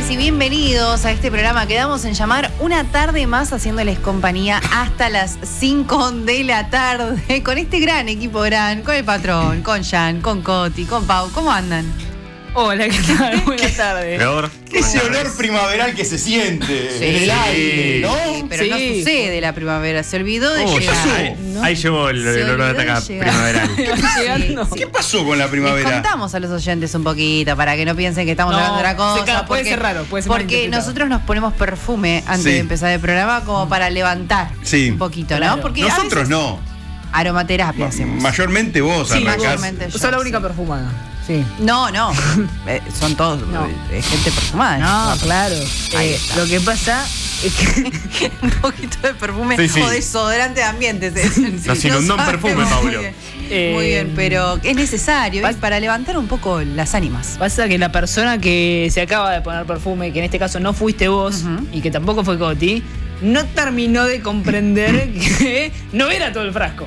noches y bienvenidos a este programa que damos en llamar Una Tarde Más, haciéndoles compañía hasta las 5 de la tarde con este gran equipo con el patrón, con Jan, con Coti, con Pau. ¿Cómo andan? Hola, ¿qué tal? Buenas tardes. Ese olor primaveral que se siente en el aire, ¿no? Pero no sucede la primavera, se olvidó de llegar. ¿No? Ahí llegó el olor de acá primaveral. ¿Qué pasó con la primavera? Les contamos a los oyentes un poquito para que no piensen que estamos hablando de otra cosa. Puede ser raro, puede ser porque nosotros nos ponemos perfume antes de empezar el programa como para levantar un poquito, ¿no? Porque nosotros no. Aromaterapia hacemos. Mayormente vos arrancás. Yo soy la única perfumada. Sí. No. Son todos gente perfumada. No, claro. Lo que pasa es que un poquito de perfume o desodorante de ambiente. Nos inundó en perfume, Paulo. Muy bien, pero es necesario para levantar un poco las ánimas. Pasa que la persona que se acaba de poner perfume, que en este caso no fuiste vos y que tampoco fue Coti, no terminó de comprender que no era todo el frasco.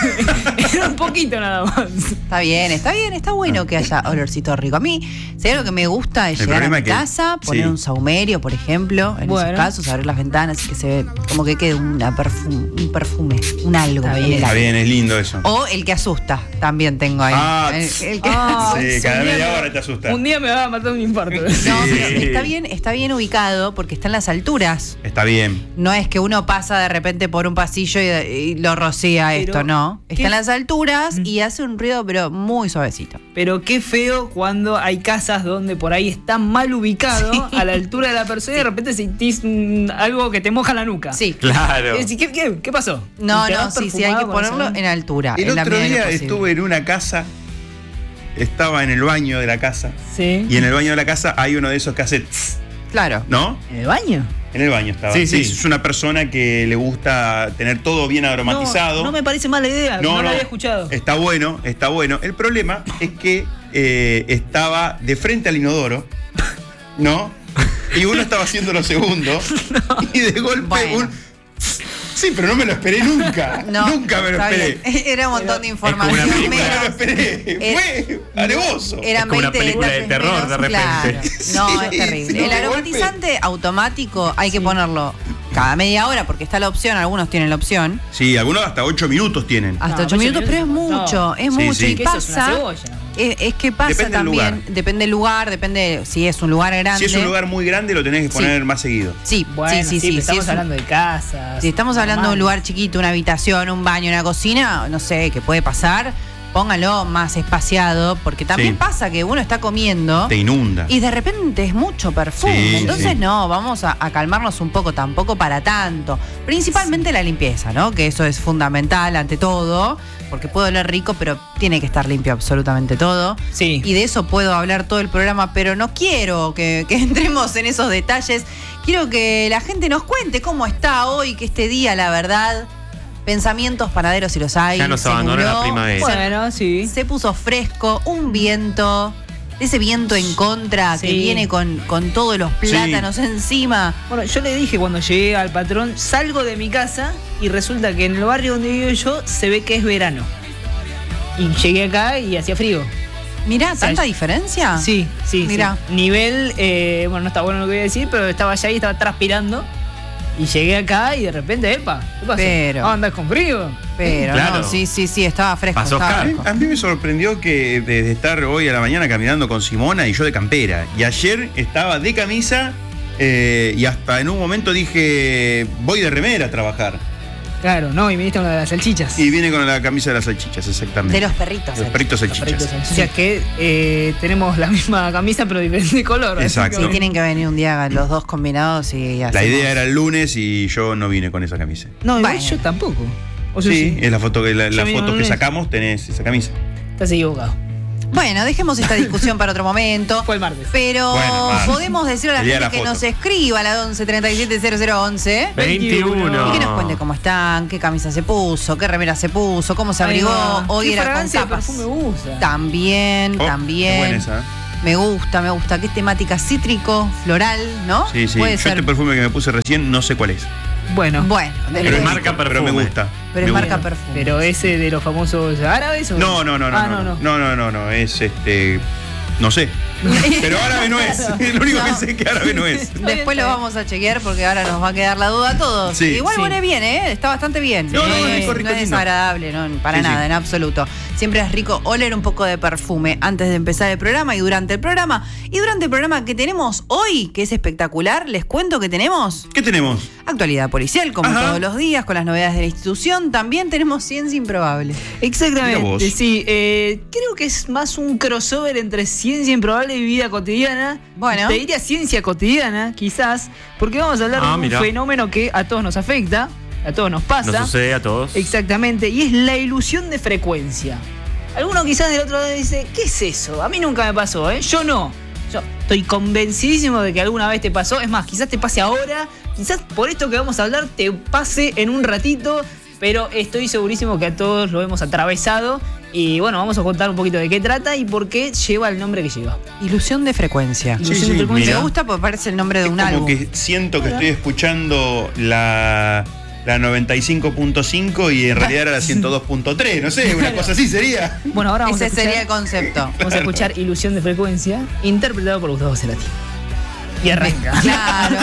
Era un poquito nada más. Está bien, está bueno que haya olorcito rico. A mí, si hay algo que me gusta es llegar a mi casa, poner un saumerio, por ejemplo, en esos casos, abrir las ventanas y que se ve como que quede un perfume, un algo. Está bien, es lindo eso. O el que asusta, también tengo ahí. Sí, cada media hora te asusta. Un día me va a matar un infarto. No, pero está bien ubicado porque está en las alturas. Está bien. No es que uno pasa de repente por un pasillo y lo rocía pero esto, no. Está en las alturas y hace un ruido, pero muy suavecito. Pero qué feo cuando hay casas donde por ahí está mal ubicado a la altura de la persona y de repente sentís algo que te moja la nuca. Sí. Claro. ¿Qué pasó? No, sí, hay que ponerlo en altura. El otro día estuve en una casa, estaba en el baño de la casa. Sí. Y en el baño de la casa hay uno de esos que hace claro. ¿No? ¿En el baño? En el baño estaba. Sí. Es una persona que le gusta tener todo bien aromatizado. No me parece mala idea, no la había escuchado. Está bueno. El problema es que estaba de frente al inodoro, ¿no? Y uno estaba haciendo lo segundo. Y de golpe Sí, pero no me lo esperé nunca. Nunca me lo esperé. Era un montón de información. Nunca me lo esperé. Fue alevoso. Eran como una película de terror de repente. Claro. No, es terrible. El aromatizante automático hay que ponerlo cada media hora porque está la opción, algunos tienen la opción. Sí, algunos hasta 8 minutos tienen. Hasta 8 minutos, pero es mucho, es mucho. Sí. Y pasa. Es que pasa depende también, depende del lugar, depende si es un lugar grande. Si es un lugar muy grande lo tenés que poner más seguido. Sí, sí. Estamos hablando de casas. Si estamos hablando de un lugar chiquito, una habitación, un baño, una cocina, no sé qué puede pasar. Póngalo más espaciado, porque también pasa que uno está comiendo. Te inunda. Y de repente es mucho perfume. Entonces no, vamos a calmarnos un poco, tampoco para tanto. Principalmente la limpieza, ¿no? Que eso es fundamental ante todo, porque puede oler rico, pero tiene que estar limpio absolutamente todo. Sí. Y de eso puedo hablar todo el programa, pero no quiero que entremos en esos detalles. Quiero que la gente nos cuente cómo está hoy, que este día, la verdad... Pensamientos panaderos y los hay. Ya nos abandonó la primavera. Bueno, sí. Se puso fresco, un viento, ese viento en contra que viene con todos los plátanos encima. Bueno, yo le dije cuando llegué al patrón, salgo de mi casa y resulta que en el barrio donde vivo yo se ve que es verano. Y llegué acá y hacía frío. Mirá, ¿tanta diferencia? Sí. Mirá. Sí. Nivel, no está bueno lo que voy a decir, pero estaba allá y estaba transpirando. Y llegué acá y de repente, epa, ¿qué pasó? Pero ¿andás con frío? Pero claro. No, sí, estaba fresco. Pasó estaba fresco. A mí me sorprendió que desde estar hoy a la mañana caminando con Simona y yo de campera. Y ayer estaba de camisa y hasta en un momento dije, voy de remera a trabajar. Claro, no, y me diste una de las salchichas. Y viene con la camisa de las salchichas, exactamente. De los perritos. De los perritos salchichas. Que tenemos la misma camisa pero diferente color. Exacto. Sí, tienen que venir un día los dos combinados y hacemos. La idea era el lunes y yo no vine con esa camisa. No, igual yo tampoco. Sí, es la foto que sacamos, tenés esa camisa. Estás equivocado. Bueno, dejemos esta discusión para otro momento. Fue el martes. Pero podemos decirle a la gente que nos escriba a la 11 37 0011 21. Y que nos cuente cómo están, qué camisa se puso, qué remera se puso, cómo se abrigó. Hoy era con capas. ¿Qué perfume usa? También. Qué buena esa. Me gusta. ¿Qué temática? Cítrico, floral, ¿no? Sí. Yo este perfume que me puse recién no sé cuál es. Bueno, pero es marca perfume. Pero me gusta. Pero es marca perfume. ¿Pero ese de los famosos árabes o? No. Es no sé. Pero árabe no es. Lo único No. que sé es que árabe no es. Después lo vamos a chequear porque ahora nos va a quedar la duda a todos. Sí. Igual Sí. huele bien, está bastante bien. No, no, es rico, no es lindo. desagradable, para Sí, nada, sí. en absoluto. Siempre es rico oler un poco de perfume antes de empezar el programa y durante el programa. Y durante el programa que tenemos hoy, que es espectacular, les cuento que tenemos ¿Qué tenemos? actualidad policial, como Ajá. todos los días, con las novedades de la institución. También tenemos ciencia improbable. Mira Exactamente, vos. sí. Creo que es más un crossover entre ciencia improbable y vida cotidiana. Bueno. Te diría ciencia cotidiana, quizás, porque vamos a hablar de un mira. fenómeno que a todos nos afecta, a todos nos pasa. Nos sucede a todos. Exactamente, y es la ilusión de frecuencia. Alguno quizás del otro lado dice, ¿qué es eso? A mí nunca me pasó, ¿eh? Yo no. Yo estoy convencidísimo de que alguna vez te pasó. Es más, quizás te pase ahora, quizás por esto que vamos a hablar te pase en un ratito, pero estoy segurísimo que a todos lo hemos atravesado. Y bueno, vamos a contar un poquito de qué trata y por qué lleva el nombre que lleva. Ilusión de frecuencia. Ilusión sí, de frecuencia. mira. Me gusta porque parece el nombre de Es un como álbum. que siento que estoy escuchando la 95.5 y en realidad era la 102.3. No sé, una cosa así sería. Bueno, ahora vamos a Ese escuchar, sería el concepto. vamos a escuchar Ilusión de frecuencia, interpretado por Gustavo Cerati. Y arranca. Claro.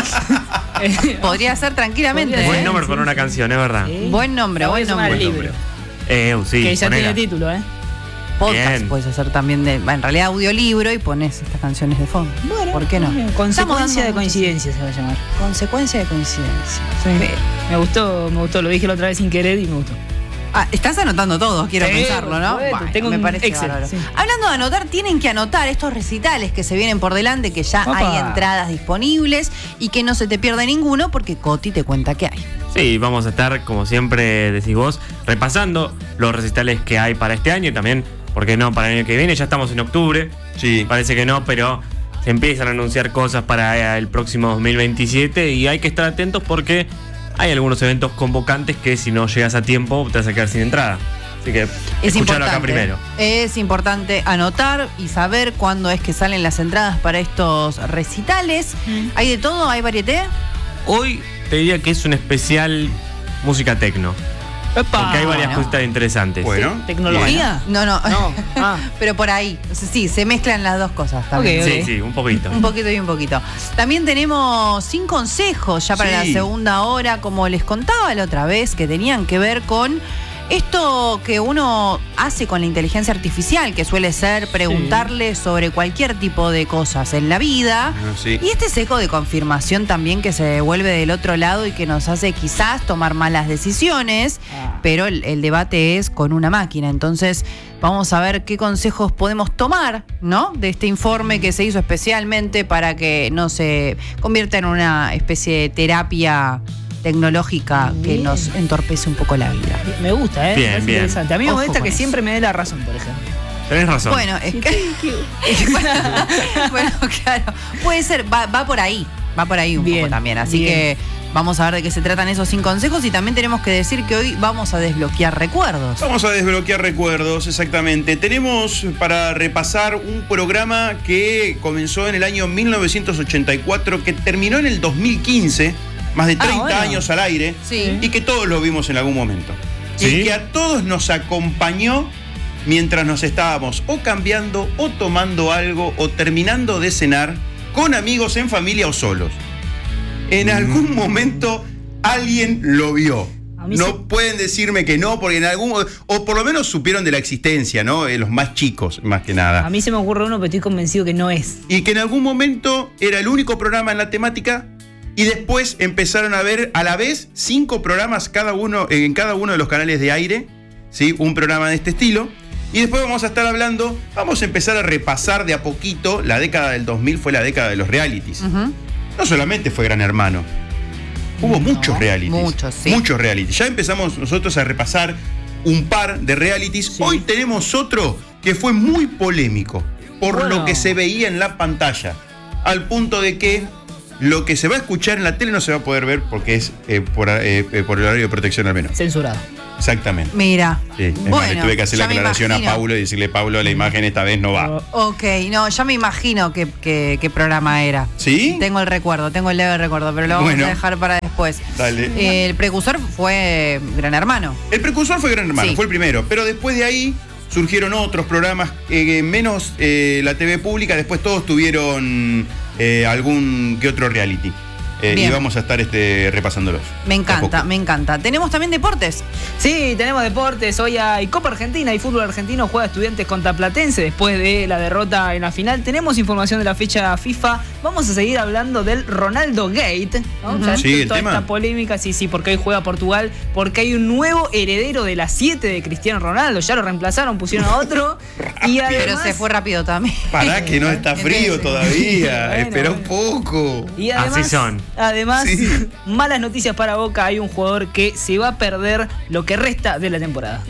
Podría ser tranquilamente. Podría Buen ser. nombre para una canción, es verdad. Sí. Buen nombre, La voy a buen sumar nombre. al libro. Sí, Que ya ponela. tiene título, ¿eh? Podcast Bien. puedes hacer también en realidad audiolibro y pones estas canciones de fondo. Bueno, ¿por qué no? Consecuencia Estamos dando de muchas- coincidencia se va a llamar. Consecuencia de coincidencia. Sí. Pero- Me gustó, lo dije la otra vez sin querer y me gustó. estás anotando todo, quiero Sí, pensarlo, ¿no? por supuesto. Bueno, Tengo me un parece Excel, bárbaro. sí. Hablando de anotar, tienen que anotar estos recitales que se vienen por delante, que ya Opa. hay entradas disponibles y que no se te pierde ninguno porque Coti te cuenta que hay. Sí, vamos a estar, como siempre decís vos, repasando los recitales que hay para este año y también, ¿por qué no? Para el año que viene, ya estamos en octubre. Sí. Parece que no, pero se empiezan a anunciar cosas para el próximo 2027 y hay que estar atentos porque hay algunos eventos convocantes que si no llegas a tiempo te vas a quedar sin entrada. Así que Es escuchalo importante. acá primero. Es importante anotar y saber cuándo es que salen las entradas para estos recitales. ¿Hay de todo? ¿Hay varieté? Hoy te diría que es un especial música tecno, ¡Epa! porque hay varias bueno. cosas interesantes. Bueno. ¿Tecnología? No. No. Ah. Pero por ahí. O sea, sí, se mezclan las dos cosas también. Ok, Sí, sí, un poquito. Un poquito y un poquito. También tenemos 5 consejos ya para Sí. la segunda hora, como les contaba la otra vez, que tenían que ver con esto que uno hace con la inteligencia artificial, que suele ser preguntarle sobre cualquier tipo de cosas en la vida. Sí. Y este eco de confirmación también que se devuelve del otro lado y que nos hace quizás tomar malas decisiones, pero el debate es con una máquina. Entonces vamos a ver qué consejos podemos tomar, ¿no? De este informe que se hizo especialmente para que no se convierta en una especie de terapia tecnológica que Bien. nos entorpece un poco la vida. Me gusta, ¿eh? Bien, Me parece bien. interesante. A mí me Ojo molesta con que eso. siempre me dé la razón, por ejemplo. Tenés razón. Bueno, es que, bueno, claro, puede ser, va por ahí un Bien, poco también, así bien. que vamos a ver de qué se tratan esos 5 consejos y también tenemos que decir que hoy vamos a desbloquear recuerdos. Vamos a desbloquear recuerdos, exactamente. Tenemos para repasar un programa que comenzó en el año 1984, que terminó en el 2015, más de 30 bueno. años al aire, Sí. y que todos lo vimos en algún momento. Sí. Y que a todos nos acompañó mientras nos estábamos o cambiando, o tomando algo, o terminando de cenar, con amigos, en familia o solos. En algún momento alguien lo vio. A mí No se- pueden decirme que no, porque en algún, o por lo menos supieron de la existencia, ¿no? Los más chicos, más que nada. A mí se me ocurre uno, pero estoy convencido que no es. Y que en algún momento era el único programa en la temática, y después empezaron a ver a la vez 5 programas en cada uno de los canales de aire, ¿sí? Un programa de este estilo. Y después vamos a estar hablando, vamos a empezar a repasar de a poquito. La década del 2000 fue la década de los realities. Ujú. No solamente fue Gran Hermano, hubo muchos realities. muchos, sí. Muchos realities. Ya empezamos nosotros a repasar un par de realities. Sí. Hoy tenemos otro que fue muy polémico por Bueno. lo que se veía en la pantalla, al punto de que lo que se va a escuchar en la tele no se va a poder ver porque es por el horario de protección al menos. Censurado. Exactamente. Mira. Sí. Es más, le tuve que hacer la ya me aclaración a imagino. Paulo y decirle, Paulo, la imagen esta vez no va. Ok, no, ya me imagino qué programa era. ¿Sí? Tengo el leve recuerdo, pero lo vamos Bueno. a dejar para después. Dale. El precursor fue Gran Hermano. El precursor fue Gran Hermano, Sí. fue el primero. Pero después de ahí surgieron otros programas, menos la TV pública, después todos tuvieron algún que otro reality. Y vamos a estar repasándolos. Me encanta, me encanta. ¿Tenemos también deportes? Sí, tenemos deportes. Hoy hay Copa Argentina y fútbol argentino. Juega Estudiantes contra Platense después de la derrota en la final. Tenemos información de la fecha FIFA. Vamos a seguir hablando del Ronaldo Gate, ¿no? Ya Sí, toda esta polémica, sí, porque hoy juega Portugal, porque hay un nuevo heredero de la 7 de Cristiano Ronaldo. Ya lo reemplazaron, pusieron a otro. Y además, pero se fue rápido también. Pará que no está frío todavía. Bueno, Espera un poco. Y además, así son. Además, Sí. malas noticias para Boca. Hay un jugador que se va a perder lo que resta de la temporada.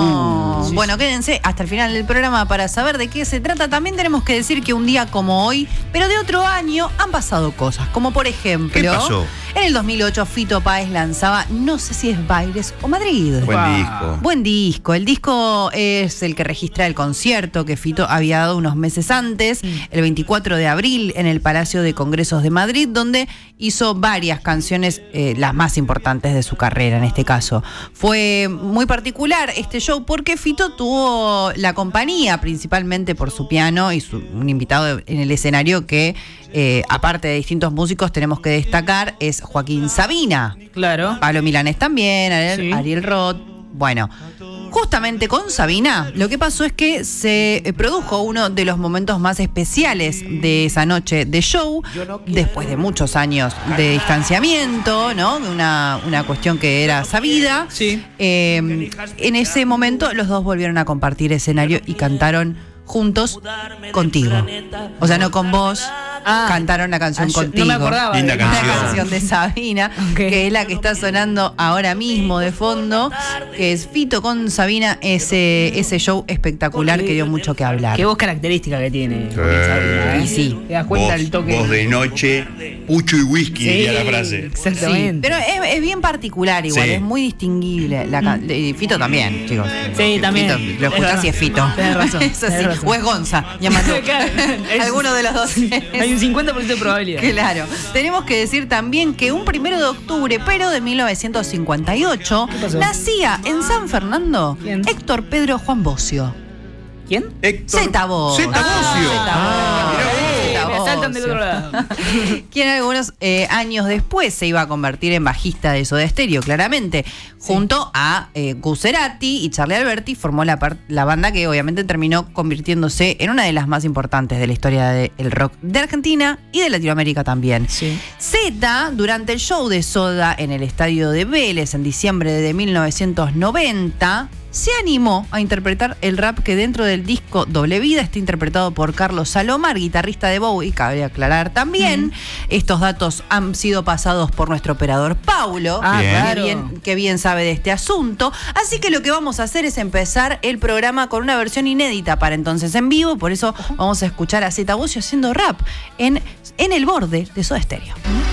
No. Sí, Bueno, quédense hasta el final del programa para saber de qué se trata. También tenemos que decir que un día como hoy, pero de otro año, han pasado cosas. Como por ejemplo, ¿Qué pasó? En el 2008 Fito Páez lanzaba, no sé si es Baires o Madrid. Buen disco. Buen disco. El disco es el que registra el concierto que Fito había dado unos meses antes, el 24 de abril, en el Palacio de Congresos de Madrid, donde hizo varias canciones, las más importantes de su carrera en este caso. Fue muy particular este show porque Fito tuvo la compañía, principalmente por su piano y un invitado en el escenario que, aparte de distintos músicos, tenemos que destacar, es Joaquín Sabina. Claro. Pablo Milanés también, Sí. Ariel Roth. Bueno, justamente con Sabina, lo que pasó es que se produjo uno de los momentos más especiales de esa noche de show, después de muchos años de distanciamiento, ¿no? Una cuestión que era sabida. Sí. En ese momento los dos volvieron a compartir escenario y cantaron juntos Contigo. O sea, no con vos. Cantaron la canción Contigo. No me acordaba. Linda Una canción. canción de Sabina, que es la que está sonando ahora mismo de fondo, que es Fito con Sabina, ese show espectacular que dio mucho que hablar. Qué voz característica que tiene. Sí. Sabina, ¿eh? Y sí. Te das cuenta del toque. Voz de noche, pucho y whisky, diría la frase. Exactamente. Sí, pero es bien particular igual, Sí. es muy distinguible. Y Fito también, chicos. Sí, también. Fito, lo escuchás y es Fito. Tenés razón. Es así. tenés razón. O es Gonza, llámalo. Claro, es- Alguno de los dos. Hay un 50% de probabilidad. Claro. Tenemos que decir también que un 1 de octubre, pero de 1958, pasó? nacía en San Fernando ¿Quién? Héctor Pedro Juan Bocio. ¿Quién? Héctor. Zeta Bocio. Zeta Bocio. Zeta Me saltan del otro lado. Quien algunos años después se iba a convertir en bajista de Soda Stereo, claramente. Junto a Gus Cerati y Charlie Alberti formó la banda que obviamente terminó convirtiéndose en una de las más importantes de la historia del rock de Argentina y de Latinoamérica también. Sí. Zeta, durante el show de Soda en el estadio de Vélez en diciembre de 1990, se animó a interpretar el rap que dentro del disco Doble Vida está interpretado por Carlos Salomar, guitarrista de Bowie, cabe aclarar también. Estos datos han sido pasados por nuestro operador Paulo, Bien. que bien sabe de este asunto. Así que lo que vamos a hacer es empezar el programa con una versión inédita para entonces en vivo, por eso vamos a escuchar a Zeta Bocio haciendo rap en El Borde de Soda Stereo.